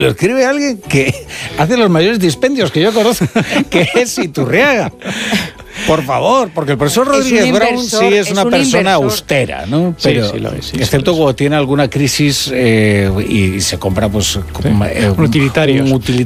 Lo escribe alguien que hace los mayores dispendios que yo conozco, que es Iturriaga. Por favor, porque el profesor Rodríguez Brown sí es una persona austera, ¿no? Pero, sí, lo es, sí, excepto cuando tiene alguna crisis y se compra pues un utilitario,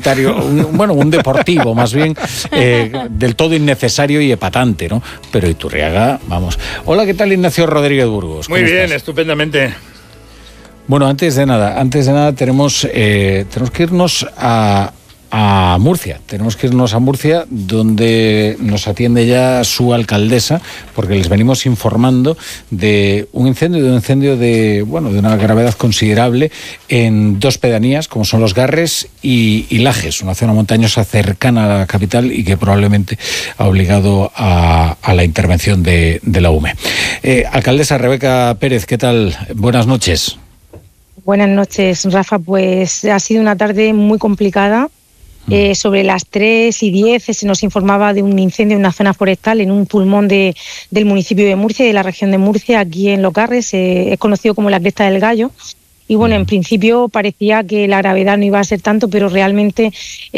un deportivo más bien, del todo innecesario y epatante, ¿no? Pero Iturriaga, vamos. Hola, ¿qué tal, Ignacio Rodríguez Burgos? Muy bien, estás? Estupendamente. Bueno, antes de nada tenemos que irnos a Murcia. Tenemos que irnos a Murcia, donde nos atiende ya su alcaldesa, porque les venimos informando de un incendio de una gravedad considerable en dos pedanías, como son Los Garres y Lajes, una zona montañosa cercana a la capital y que probablemente ha obligado a la intervención de la UME. Alcaldesa Rebeca Pérez, ¿qué tal? Buenas noches. Buenas noches, Rafa. Pues ha sido una tarde muy complicada. Sobre las 3:10 se nos informaba de un incendio en una zona forestal, en un pulmón del municipio de Murcia y de la región de Murcia, aquí en Los Garres. Es conocido como la Cresta del Gallo. Y bueno, en principio parecía que la gravedad no iba a ser tanto, pero realmente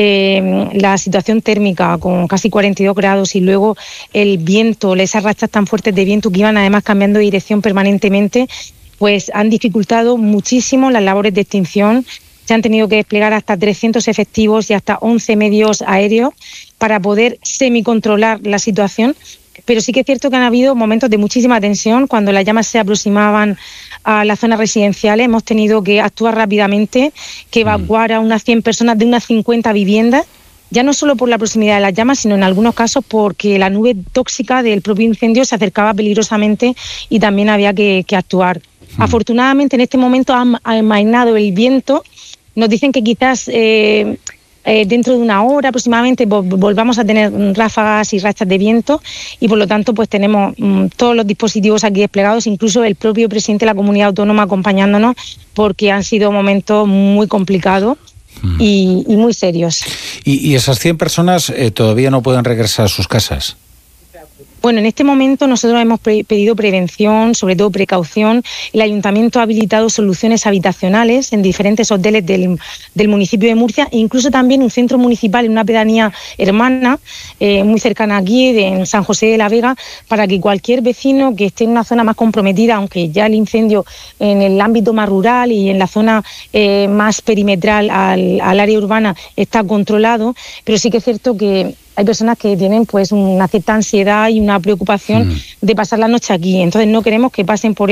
la situación térmica con casi 42 grados y luego el viento, esas rachas tan fuertes de viento que iban además cambiando de dirección permanentemente, pues han dificultado muchísimo las labores de extinción. Se han tenido que desplegar hasta 300 efectivos y hasta 11 medios aéreos para poder semicontrolar la situación. Pero sí que es cierto que han habido momentos de muchísima tensión. Cuando las llamas se aproximaban a las zonas residenciales, hemos tenido que actuar rápidamente, que evacuar a unas 100 personas de unas 50 viviendas, ya no solo por la proximidad de las llamas, sino en algunos casos porque la nube tóxica del propio incendio se acercaba peligrosamente y también había que actuar. Afortunadamente, en este momento ha amainado el viento. Nos dicen que quizás dentro de una hora aproximadamente volvamos a tener ráfagas y rachas de viento y por lo tanto pues tenemos todos los dispositivos aquí desplegados, incluso el propio presidente de la comunidad autónoma acompañándonos, porque han sido momentos muy complicados y muy serios. ¿Y esas 100 personas todavía no pueden regresar a sus casas? Bueno, en este momento nosotros hemos pedido prevención, sobre todo precaución. El Ayuntamiento ha habilitado soluciones habitacionales en diferentes hoteles del municipio de Murcia e incluso también un centro municipal en una pedanía hermana, muy cercana aquí, en San José de la Vega, para que cualquier vecino que esté en una zona más comprometida, aunque ya el incendio en el ámbito más rural y en la zona más perimetral al área urbana está controlado, pero sí que es cierto que hay personas que tienen pues una cierta ansiedad y una preocupación de pasar la noche aquí. Entonces no queremos que pasen por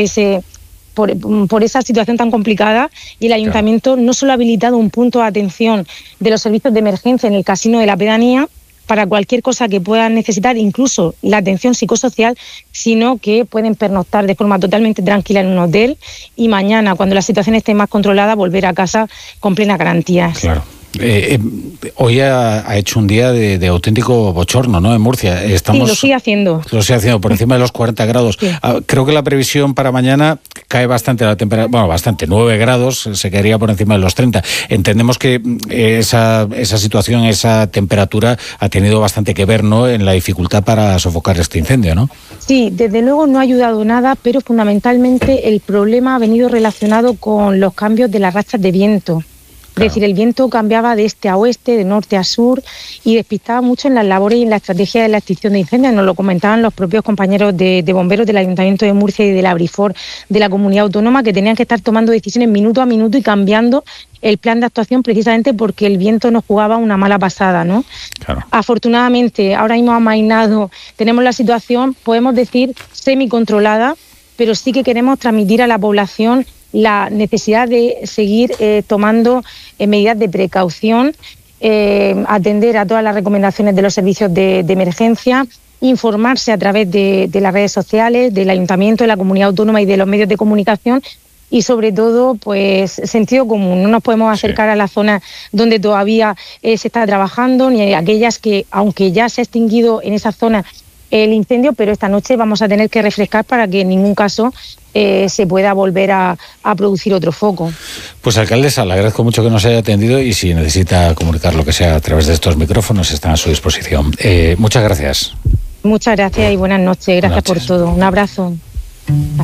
esa situación tan complicada y el Ayuntamiento no solo ha habilitado un punto de atención de los servicios de emergencia en el casino de la pedanía para cualquier cosa que puedan necesitar, incluso la atención psicosocial, sino que pueden pernoctar de forma totalmente tranquila en un hotel y mañana, cuando la situación esté más controlada, volver a casa con plena garantía. Claro. Hoy ha hecho un día de auténtico bochorno, ¿no? En Murcia. Sí, lo sigue haciendo. Lo sigue haciendo por encima de los 40 grados. Sí. Creo que la previsión para mañana cae bastante la temperatura, bueno, bastante, 9 grados, se quedaría por encima de los 30. Entendemos que esa situación, esa temperatura ha tenido bastante que ver, ¿no?, en la dificultad para sofocar este incendio, ¿no? Sí, desde luego no ha ayudado nada, pero fundamentalmente el problema ha venido relacionado con los cambios de las rachas de viento. Claro. Es decir, el viento cambiaba de este a oeste, de norte a sur y despistaba mucho en las labores y en la estrategia de la extinción de incendios. Nos lo comentaban los propios compañeros de bomberos del Ayuntamiento de Murcia y de la Brifor de la Comunidad Autónoma, que tenían que estar tomando decisiones minuto a minuto y cambiando el plan de actuación precisamente porque el viento nos jugaba una mala pasada, ¿no? Claro. Afortunadamente, ahora mismo amainado, tenemos la situación, podemos decir, semicontrolada, pero sí que queremos transmitir a la población la necesidad de seguir tomando medidas de precaución, atender a todas las recomendaciones de los servicios de emergencia, informarse a través de las redes sociales, del Ayuntamiento, de la Comunidad Autónoma y de los medios de comunicación y sobre todo pues sentido común. No nos podemos acercar a la zona donde todavía se está trabajando, ni a aquellas que, aunque ya se ha extinguido en esa zona el incendio, pero esta noche vamos a tener que refrescar para que en ningún caso se pueda volver a producir otro foco. Pues alcaldesa, le agradezco mucho que nos haya atendido y si necesita comunicar lo que sea a través de estos micrófonos están a su disposición. Muchas gracias. Muchas gracias y buenas noches. Gracias por todo. Un abrazo.